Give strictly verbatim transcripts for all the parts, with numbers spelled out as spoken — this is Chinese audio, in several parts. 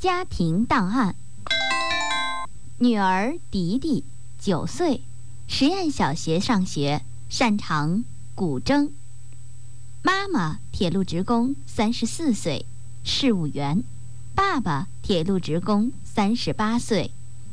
家庭档案。女儿迪迪九岁，实验小学上学，擅长古筝。妈妈铁路职工三十四岁，事务员。爸爸铁路职工三十八岁。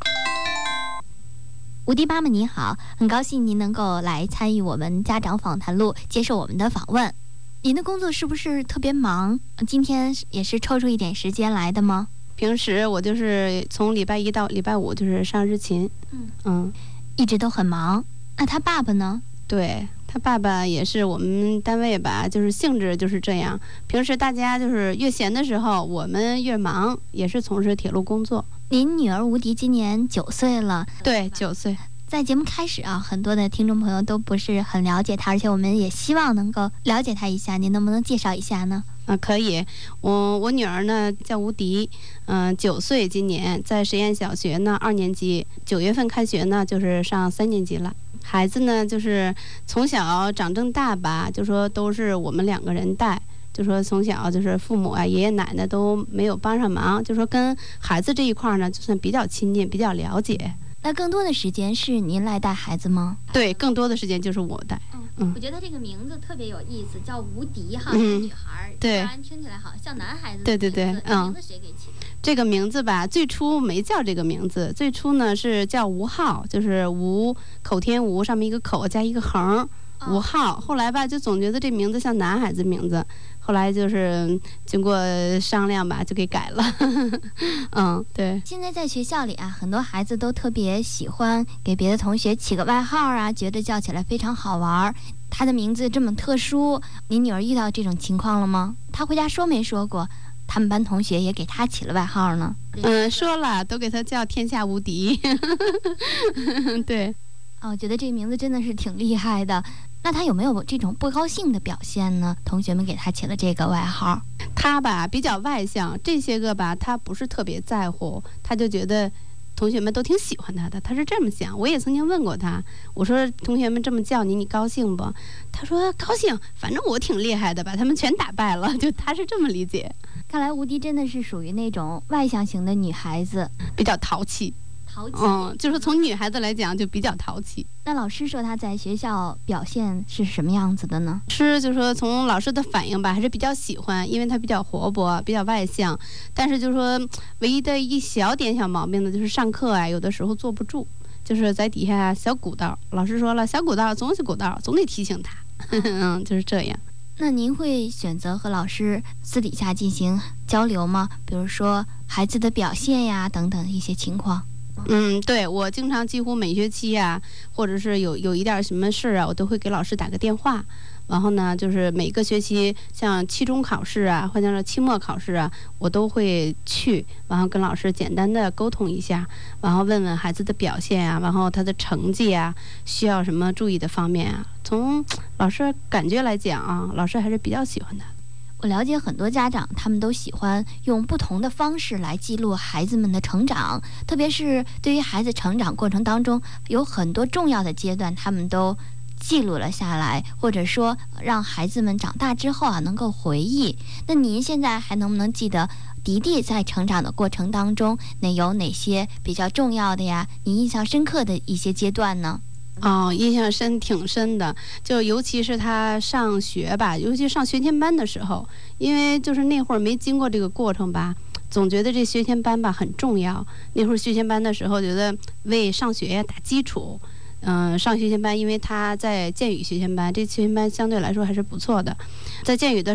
吴迪妈妈你好，很高兴您能够来参与我们家长访谈录，接受我们的访问。您的工作是不是特别忙？今天也是抽出一点时间来的吗？ 平时我就是从礼拜一到礼拜五就是上日勤， 嗯嗯， 一直都很忙。那他爸爸呢？ 对，他爸爸也是我们单位吧，就是性质就是这样。平时大家就是越闲的时候，我们越忙，也是从事铁路工作。 您女儿吴迪今年九岁了， 对，九岁。 在节目开始啊，很多的听众朋友都不是很了解她，而且我们也希望能够了解她一下。您能不能介绍一下呢？ 啊，可以。我我女儿呢叫吴迪，嗯、呃，九岁，今年在实验小学呢二年级，九月份开学呢就是上三年级了。孩子呢就是从小长这么大吧，就说都是我们两个人带。就说从小就是父母啊、爷爷奶奶都没有帮上忙，就说跟孩子这一块呢，就算比较亲近、比较了解。 那更多的时间是您来带孩子吗？ 对，更多的时间就是我带。 嗯， 嗯我觉得这个名字特别有意思，叫吴迪哈， 嗯女孩， 对， 突然听起来好像男孩子的对对对名字。 嗯， 名字谁给起的？ 这个名字吧，最初没叫这个名字，最初呢是叫吴浩，就是吴口天吴上面一个口加一个横。吴浩，后来吧就总觉得这名字像男孩子名字，后来就是经过商量吧就给改了。嗯，对。 现在在学校里啊，很多孩子都特别喜欢给别的同学起个外号啊，觉得叫起来非常好玩。他的名字这么特殊，您女儿遇到这种情况了吗？她回家说没说过他们班同学也给他起了外号呢？ 嗯，说了，都给他叫天下无敌。对。 哦，我觉得这个名字真的是挺厉害的。那他有没有这种不高兴的表现呢？同学们给他起了这个外号。 他吧比较外向，这些个吧他不是特别在乎，他就觉得同学们都挺喜欢他的，他是这么想。我也曾经问过他，我说同学们这么叫你，你高兴不？他说高兴，反正我挺厉害的，把他们全打败了，就他是这么理解。 看来吴迪真的是属于那种外向型的女孩子， 比较淘气。 淘气， 嗯，就是从女孩子来讲就比较淘气。 那老师说她在学校表现是什么样子的呢？ 是就说从老师的反应吧，还是比较喜欢，因为她比较活泼，比较外向。但是就说唯一的一小点小毛病呢，就是上课啊，有的时候坐不住，就是在底下小鼓捣。老师说了，小鼓捣总是鼓捣，总得提醒她。嗯，就是这样。 那您会选择和老师私底下进行交流吗？比如说孩子的表现呀等等一些情况。 嗯，对，我经常几乎每学期啊，或者是有有一点什么事啊，我都会给老师打个电话。然后呢，就是每个学期像期中考试啊，或者是期末考试啊，我都会去，然后跟老师简单的沟通一下，然后问问孩子的表现啊，然后他的成绩啊，需要什么注意的方面啊。从老师感觉来讲啊，老师还是比较喜欢他。 我了解很多家长，他们都喜欢用不同的方式来记录孩子们的成长，特别是对于孩子成长过程当中有很多重要的阶段，他们都记录了下来，或者说让孩子们长大之后啊能够回忆。那您现在还能不能记得迪迪在成长的过程当中，那有哪些比较重要的呀？你印象深刻的一些阶段呢？ 哦，印象深挺深的，就尤其是他上学吧，尤其上学前班的时候，因为就是那会儿没经过这个过程吧，总觉得这学前班吧很重要。那会儿学前班的时候，觉得为上学呀打基础。嗯、呃，上学前班，因为他在建宇学前班，这学前班相对来说还是不错的，在建宇的。